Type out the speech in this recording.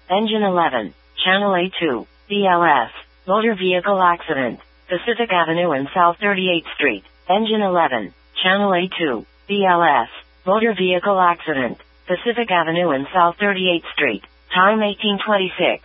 Engine 11. Channel A2. BLS. Motor vehicle accident. Pacific Avenue and South 38th Street. Engine 11. Channel A2. BLS. Motor vehicle accident. Pacific Avenue and South 38th Street. Time 1826.